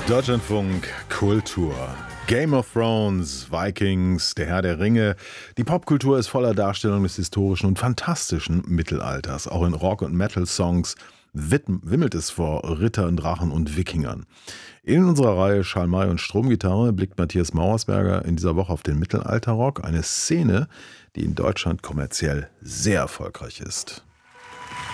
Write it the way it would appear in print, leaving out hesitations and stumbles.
Deutschlandfunk Kultur. Game of Thrones, Vikings, der Herr der Ringe. Die Popkultur ist voller Darstellung des historischen und fantastischen Mittelalters. Auch in Rock- und Metal-Songs wimmelt es vor Rittern, Drachen und Wikingern. In unserer Reihe Schalmei und Stromgitarre blickt Matthias Mauersberger in dieser Woche auf den Mittelalterrock, eine Szene, die in Deutschland kommerziell sehr erfolgreich ist.